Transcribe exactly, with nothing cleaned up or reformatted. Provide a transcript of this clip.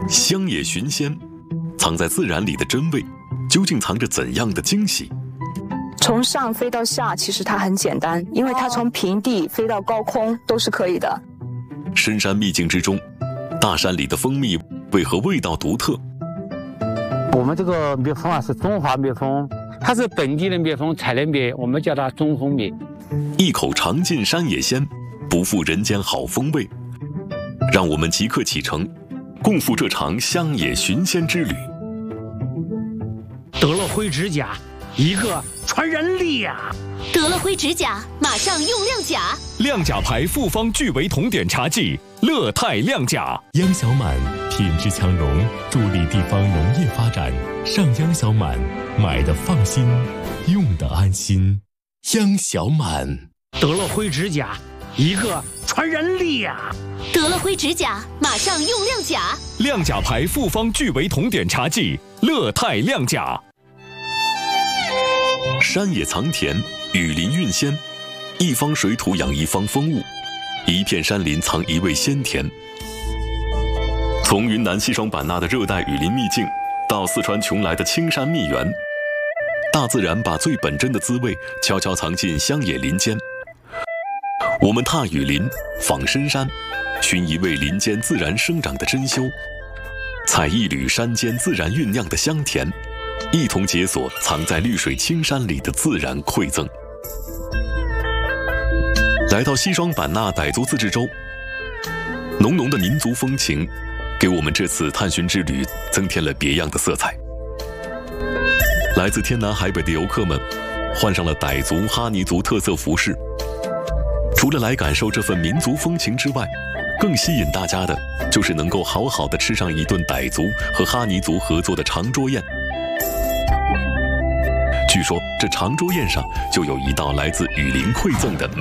乡野寻仙，藏在自然里的真味，究竟藏着怎样的惊喜？ 从上飞到下，其实它很简单，因为它从平地飞到高空都是可以的。 深山秘境之中，大山里的蜂蜜为何味道独特？ 我们这个蜜蜂啊是中华蜜蜂，它是本地的蜜蜂采的蜜，我们叫它中蜂蜜。 一口尝尽山野鲜，不负人间好风味。让我们即刻启程，共赴这场乡野寻仙之旅。 得了灰指甲，一个传染力呀！ 得了灰指甲，马上用亮甲。 亮甲牌复方聚维酮碘茶剂，乐泰亮甲。 央小满品质强融，助力地方农业发展。上央小满，买的放心，用的安心。央小满。 得了灰指甲，一个传染力呀！ 得了灰指甲，马上用亮甲。 亮甲牌复方聚维酮碘茶剂，乐泰亮甲。 山野藏田，雨林蕴仙，一方水土养一方风物，一片山林藏一味鲜甜。从云南西双版纳的热带雨林秘境，到四川邛崃的青山蜜源，大自然把最本真的滋味悄悄藏进乡野林间。我们踏雨林，访深山，寻一味林间自然生长的珍馐，采一缕山间自然酝酿的香甜，一同解锁藏在绿水青山里的自然馈赠。来到西双版纳傣族自治州，浓浓的民族风情给我们这次探寻之旅增添了别样的色彩。来自天南海北的游客们换上了傣族哈尼族特色服饰，除了来感受这份民族风情之外，更吸引大家的就是能够好好的吃上一顿傣族和哈尼族合作的长桌宴。据说这长桌宴上就有一道来自雨林馈赠的